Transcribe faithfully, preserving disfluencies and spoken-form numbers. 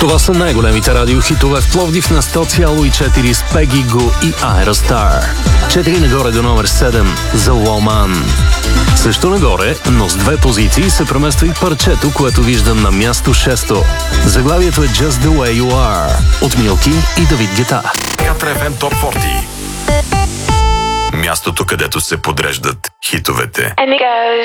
Това са най-големите радиохитове в Пловдив на сто цяло и четири с Пеги Гу и Aerostar. Четири нагоре до номер седем за Ломан. Също нагоре, но с две позиции се премества и парчето, което виждам на място шесто. Заглавието е Just the Way You Are от Милки и Давид Гета. Катар еф ем Топ сорок. Мястото, където се подреждат хитовете. And it goes.